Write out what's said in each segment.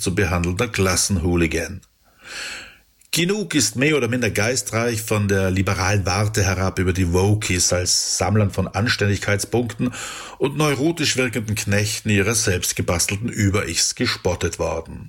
zu behandelnder Klassenhooligan. Genug ist mehr oder minder geistreich von der liberalen Warte herab über die Wokies als Sammlern von Anständigkeitspunkten und neurotisch wirkenden Knechten ihrer selbstgebastelten Über-Ichs gespottet worden.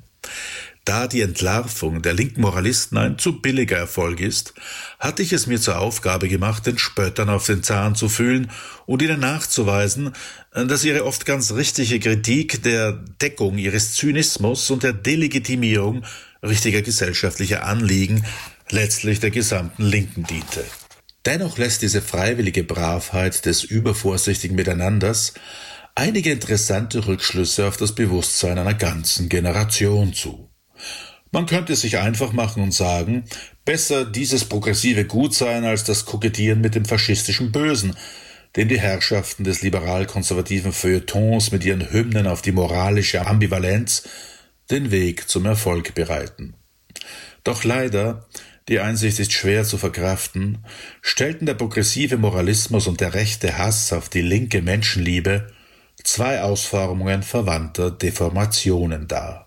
Da die Entlarvung der linken Moralisten ein zu billiger Erfolg ist, hatte ich es mir zur Aufgabe gemacht, den Spöttern auf den Zahn zu fühlen und ihnen nachzuweisen, dass ihre oft ganz richtige Kritik der Deckung ihres Zynismus und der Delegitimierung richtiger gesellschaftlicher Anliegen letztlich der gesamten Linken diente. Dennoch lässt diese freiwillige Bravheit des übervorsichtigen Miteinanders einige interessante Rückschlüsse auf das Bewusstsein einer ganzen Generation zu. Man könnte es sich einfach machen und sagen, besser dieses progressive Gutsein als das Kokettieren mit dem faschistischen Bösen, dem die Herrschaften des liberal-konservativen Feuilletons mit ihren Hymnen auf die moralische Ambivalenz den Weg zum Erfolg bereiten. Doch leider, die Einsicht ist schwer zu verkraften, stellten der progressive Moralismus und der rechte Hass auf die linke Menschenliebe zwei Ausformungen verwandter Deformationen dar.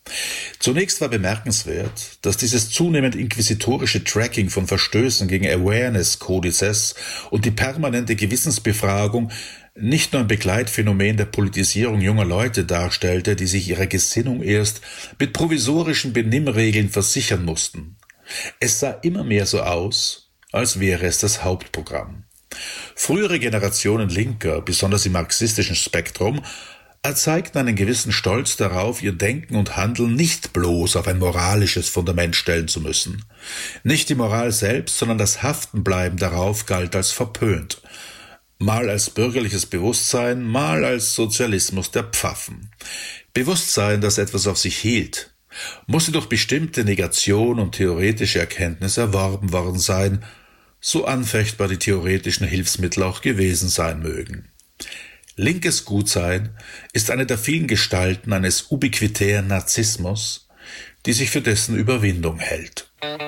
Zunächst war bemerkenswert, dass dieses zunehmend inquisitorische Tracking von Verstößen gegen Awareness-Kodizes und die permanente Gewissensbefragung nicht nur ein Begleitphänomen der Politisierung junger Leute darstellte, die sich ihrer Gesinnung erst mit provisorischen Benimmregeln versichern mussten. Es sah immer mehr so aus, als wäre es das Hauptprogramm. Frühere Generationen Linker, besonders im marxistischen Spektrum, erzeigten einen gewissen Stolz darauf, ihr Denken und Handeln nicht bloß auf ein moralisches Fundament stellen zu müssen. Nicht die Moral selbst, sondern das Haftenbleiben darauf galt als verpönt. Mal als bürgerliches Bewusstsein, mal als Sozialismus der Pfaffen. Bewusstsein, das etwas auf sich hielt, musste durch bestimmte Negation und theoretische Erkenntnis erworben worden sein, so anfechtbar die theoretischen Hilfsmittel auch gewesen sein mögen. Linkes Gutsein ist eine der vielen Gestalten eines ubiquitären Narzissmus, die sich für dessen Überwindung hält.